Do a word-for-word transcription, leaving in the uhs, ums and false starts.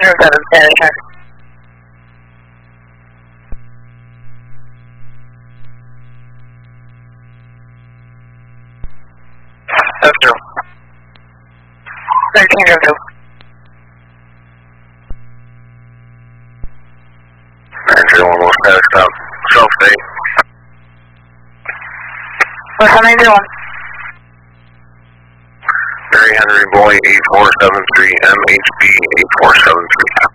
zero seven, Spanish track. F zero. thirteen zero two. nine zero one, most status stop. South State. What's how nine zero one? Mary Henry Boy eight four seven three, M H B eight four seven three.